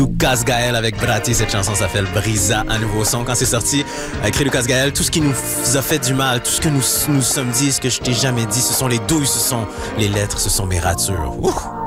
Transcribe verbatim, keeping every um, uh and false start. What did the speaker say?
Lucas Gaël avec Brati. Cette chanson s'appelle Brisa, un nouveau son. Quand c'est sorti, écrit Lucas Gaël, tout ce qui nous a fait du mal, tout ce que nous nous sommes dit, ce que je t'ai jamais dit, ce sont les douilles, ce sont les lettres, ce sont mes ratures. Ouh!